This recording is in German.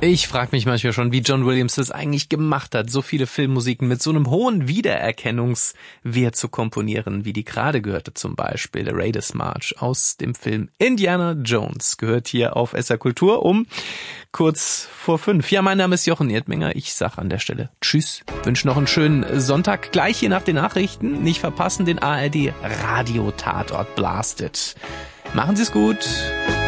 Ich frage mich manchmal schon, wie John Williams das eigentlich gemacht hat, so viele Filmmusiken mit so einem hohen Wiedererkennungswert zu komponieren, wie die gerade gehörte zum Beispiel, der Raiders March aus dem Film Indiana Jones, gehört hier auf SR Kultur um kurz vor 5. Ja, mein Name ist Jochen Erdminger, ich sag an der Stelle Tschüss, wünsche noch einen schönen Sonntag, gleich hier nach den Nachrichten, nicht verpassen den ARD Radio Tatort Blasted. Machen Sie es gut.